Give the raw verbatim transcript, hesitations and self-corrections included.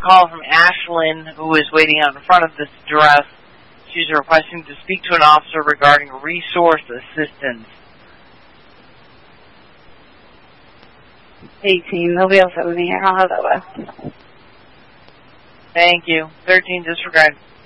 call from Ashlyn, who is waiting out in front of this address. She's requesting to speak to an officer regarding resource assistance. eighteen, nobody else have any here. I'll have that left. Thank you. thirteen, disregard.